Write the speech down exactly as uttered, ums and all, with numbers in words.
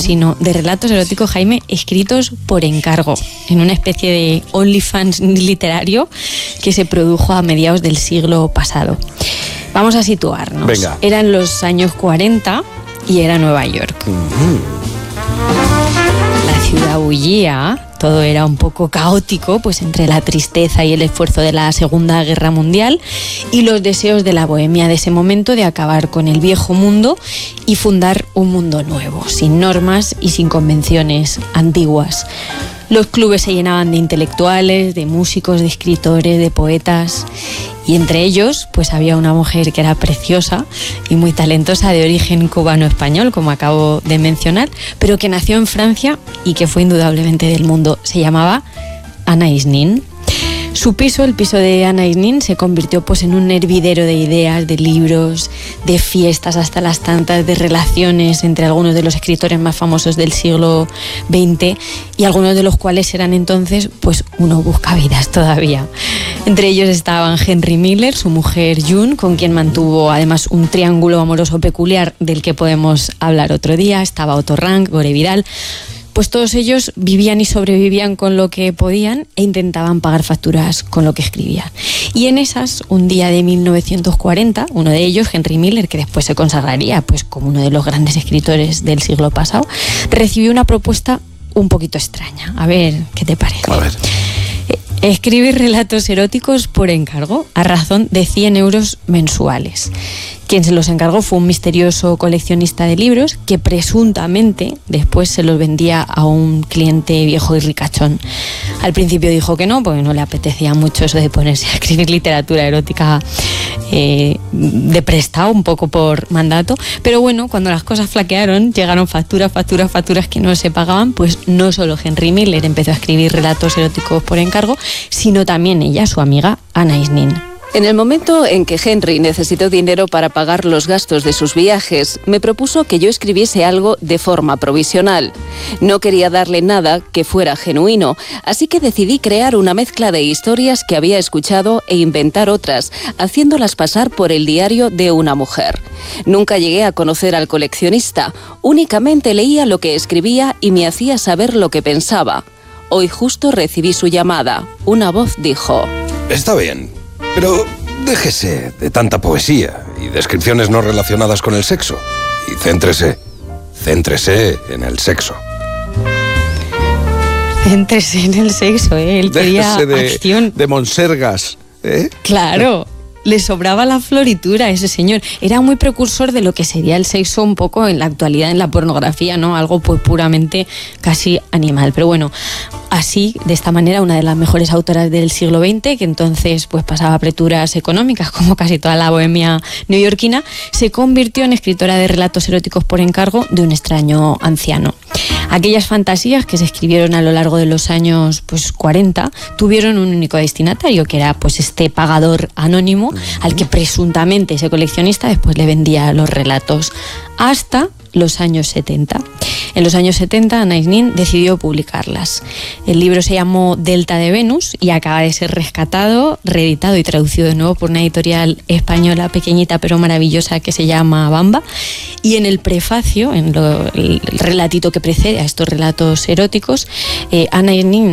sino de relatos eróticos, Jaime, escritos por encargo, en una especie de OnlyFans literario que se produjo a mediados del siglo pasado. Vamos a situarnos. Venga. Eran los años cuarenta y era Nueva York. Uh-huh. La ciudad bullía. Todo era un poco caótico, pues entre la tristeza y el esfuerzo de la Segunda Guerra Mundial y los deseos de la bohemia de ese momento de acabar con el viejo mundo y fundar un mundo nuevo, sin normas y sin convenciones antiguas. Los clubes se llenaban de intelectuales, de músicos, de escritores, de poetas. Y entre ellos, pues había una mujer que era preciosa y muy talentosa, de origen cubano-español, como acabo de mencionar, pero que nació en Francia y que fue indudablemente del mundo. Se llamaba Anais Nin. Su piso, el piso de Anais Nin, se convirtió pues en un hervidero de ideas, de libros, de fiestas hasta las tantas, de relaciones entre algunos de los escritores más famosos del siglo veinte y algunos de los cuales eran entonces pues uno buscavidas todavía. Entre ellos estaban Henry Miller, su mujer June, con quien mantuvo además un triángulo amoroso peculiar del que podemos hablar otro día. Estaba Otto Rank, Gore Vidal. Pues todos ellos vivían y sobrevivían con lo que podían e intentaban pagar facturas con lo que escribían. Y en esas, un día de mil novecientos cuarenta, uno de ellos, Henry Miller, que después se consagraría pues como uno de los grandes escritores del siglo pasado, recibió una propuesta un poquito extraña. A ver, ¿qué te parece? A ver. Escribir relatos eróticos por encargo a razón de cien euros mensuales. Quien se los encargó fue un misterioso coleccionista de libros que presuntamente después se los vendía a un cliente viejo y ricachón. Al principio dijo que no, porque no le apetecía mucho eso de ponerse a escribir literatura erótica eh, de prestado, un poco por mandato. Pero bueno, cuando las cosas flaquearon, llegaron facturas, facturas, facturas que no se pagaban, pues no solo Henry Miller empezó a escribir relatos eróticos por encargo, sino también ella, su amiga Anais Nin. En el momento en que Henry necesitó dinero para pagar los gastos de sus viajes, me propuso que yo escribiese algo de forma provisional. No quería darle nada que fuera genuino, así que decidí crear una mezcla de historias que había escuchado e inventar otras, haciéndolas pasar por el diario de una mujer. Nunca llegué a conocer al coleccionista, únicamente leía lo que escribía y me hacía saber lo que pensaba. Hoy justo recibí su llamada. Una voz dijo: Está bien, pero déjese de tanta poesía y descripciones no relacionadas con el sexo y céntrese, céntrese en el sexo. Céntrese en el sexo, ¿eh? Él quería de, acción. de monsergas, ¿eh? Claro. Le sobraba la floritura a ese señor. Era muy precursor de lo que sería el sexo un poco en la actualidad, en la pornografía, ¿no? Algo pues puramente casi animal. Pero bueno, así, de esta manera, una de las mejores autoras del siglo veinte, que entonces pues pasaba apreturas económicas, como casi toda la bohemia neoyorquina, se convirtió en escritora de relatos eróticos por encargo de un extraño anciano. Aquellas fantasías que se escribieron a lo largo de los años pues cuarenta tuvieron un único destinatario, que era pues este pagador anónimo al que presuntamente ese coleccionista después le vendía los relatos, hasta los años setenta. En los años setenta, Anais Nin decidió publicarlas. El libro se llamó Delta de Venus y acaba de ser rescatado, reeditado y traducido de nuevo por una editorial española pequeñita pero maravillosa que se llama Bamba. Y en el prefacio, en lo, el relatito que precede a estos relatos eróticos, eh, Anais Nin